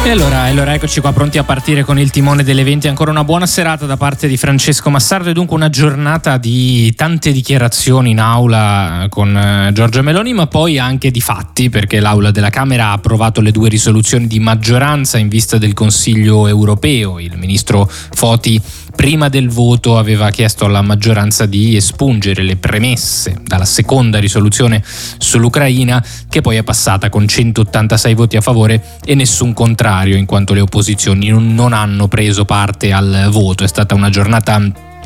E allora eccoci qua pronti a partire con il timone dell'evento. Ancora una buona serata da parte di Francesco Massardo e dunque una giornata di tante dichiarazioni in aula con Giorgia Meloni, ma poi anche di fatti, perché l'aula della Camera ha approvato le 2 risoluzioni di maggioranza in vista del Consiglio europeo. Il ministro Foti prima del voto aveva chiesto alla maggioranza di espungere le premesse dalla seconda risoluzione sull'Ucraina, che poi è passata con 186 voti a favore e nessun contrario, in quanto le opposizioni non hanno preso parte al voto. È stata una giornata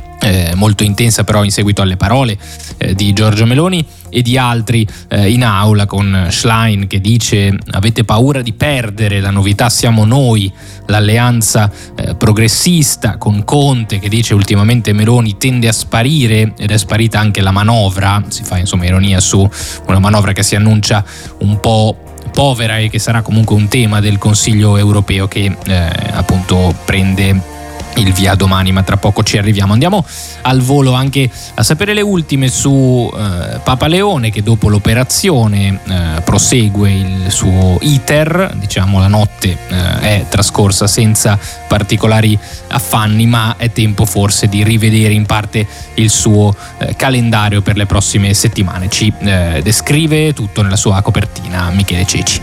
molto intensa, però in seguito alle parole di Giorgia Meloni e di altri in aula, con Schlein che dice: avete paura di perdere, la novità siamo noi, l'alleanza progressista, con Conte che dice ultimamente Meloni tende a sparire, ed è sparita anche la manovra. Si fa insomma ironia su una manovra che si annuncia un po' povera e che sarà comunque un tema del Consiglio europeo che appunto prende il via domani, ma tra poco ci arriviamo. Andiamo al volo anche a sapere le ultime su Papa Leone, che dopo l'operazione prosegue il suo iter. Diciamo la notte è trascorsa senza particolari affanni, ma è tempo forse di rivedere in parte il suo calendario per le prossime settimane. Ci descrive tutto nella sua copertina Michele Ceci.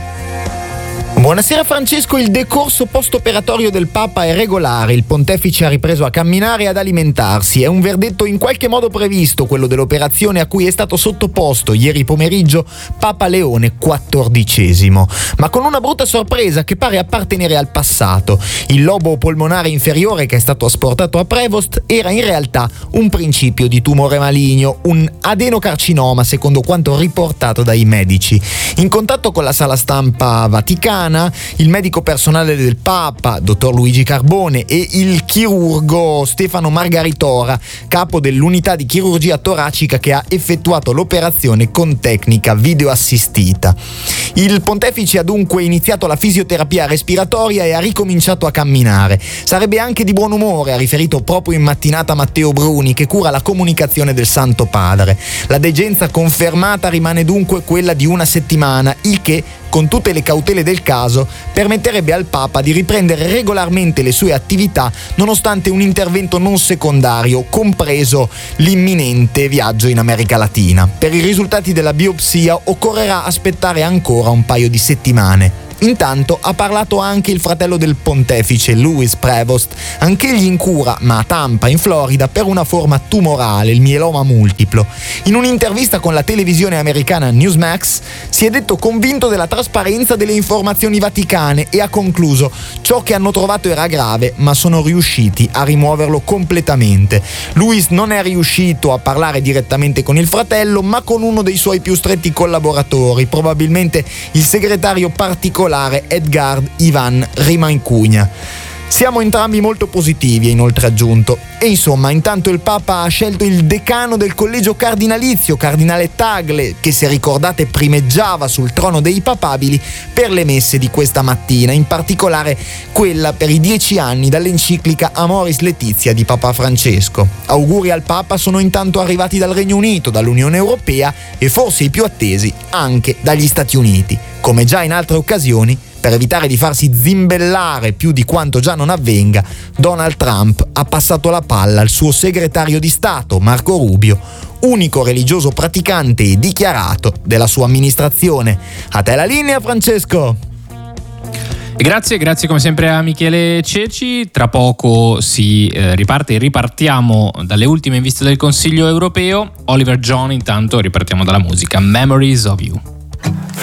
Buonasera Francesco, il decorso post-operatorio del Papa è regolare, il pontefice ha ripreso a camminare e ad alimentarsi, è un verdetto in qualche modo previsto, quello dell'operazione a cui è stato sottoposto ieri pomeriggio Papa Leone XIV, ma con una brutta sorpresa che pare appartenere al passato. Il lobo polmonare inferiore che è stato asportato a Prevost era in realtà un principio di tumore maligno, un adenocarcinoma secondo quanto riportato dai medici. In contatto con la sala stampa vaticana, il medico personale del Papa, dottor Luigi Carbone, e il chirurgo Stefano Margaritora, capo dell'unità di chirurgia toracica che ha effettuato l'operazione con tecnica videoassistita. Il pontefice ha dunque iniziato la fisioterapia respiratoria e ha ricominciato a camminare. Sarebbe anche di buon umore, ha riferito proprio in mattinata Matteo Bruni, che cura la comunicazione del Santo Padre. La degenza confermata rimane dunque quella di una settimana, il che, con tutte le cautele del caso, permetterebbe al Papa di riprendere regolarmente le sue attività nonostante un intervento non secondario, compreso l'imminente viaggio in America Latina. Per i risultati della biopsia occorrerà aspettare ancora un paio di settimane. Intanto ha parlato anche il fratello del pontefice, Louis Prevost, anch'egli in cura, ma a Tampa, in Florida, per una forma tumorale, il mieloma multiplo. In un'intervista con la televisione americana Newsmax si è detto convinto della trasparenza delle informazioni vaticane e ha concluso: ciò che hanno trovato era grave, ma sono riusciti a rimuoverlo completamente. Louis non è riuscito a parlare direttamente con il fratello, ma con uno dei suoi più stretti collaboratori, probabilmente il segretario particolare Edgard Ivan Rimancugna. Siamo entrambi molto positivi, ha inoltre aggiunto. E insomma, intanto il Papa ha scelto il decano del collegio cardinalizio, cardinale Tagle, che se ricordate primeggiava sul trono dei papabili per le messe di questa mattina, in particolare quella per i 10 anni dall'enciclica Amoris Laetitia di Papa Francesco. Auguri al Papa sono intanto arrivati dal Regno Unito, dall'Unione Europea e forse i più attesi anche dagli Stati Uniti. Come già in altre occasioni, per evitare di farsi zimbellare più di quanto già non avvenga, Donald Trump ha passato la palla al suo segretario di Stato, Marco Rubio, unico religioso praticante e dichiarato della sua amministrazione. A te la linea, Francesco! Grazie come sempre a Michele Ceci. Tra poco si riparte e ripartiamo dalle ultime in vista del Consiglio europeo. Oliver John, intanto ripartiamo dalla musica Memories of You.